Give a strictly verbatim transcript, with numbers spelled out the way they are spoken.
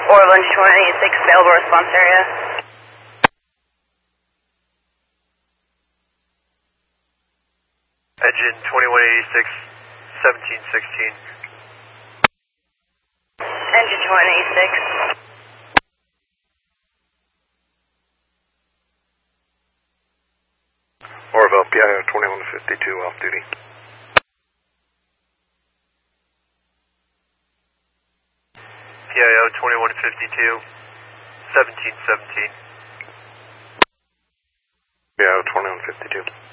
Orland twenty-six, available response area. Engine twenty-one eighty-six, seventeen sixteen. Engine twenty-one eighty-six. Orville, P I O twenty-one fifty-two, off duty. P I O twenty-one fifty-two, seventeen seventeen. P I O twenty-one fifty-two.